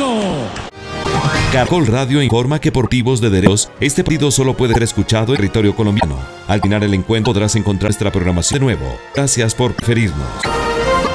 Caracol Radio informa que por motivos de derechos, este partido solo puede ser escuchado en territorio colombiano. Al final el encuentro podrás encontrar nuestra programación de nuevo. Gracias por preferirnos.